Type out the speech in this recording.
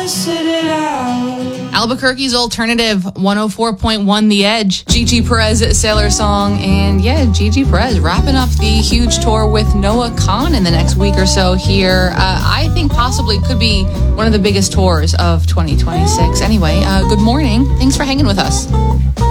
sit it out. Albuquerque's alternative 104.1 The Edge. Gigi Perez, Sailor Song. And yeah, Gigi Perez wrapping up the huge tour with Noah Kahan in the next week or so here. I think possibly could be one of the biggest tours of 2026. Anyway, good morning. Thanks for hanging with us.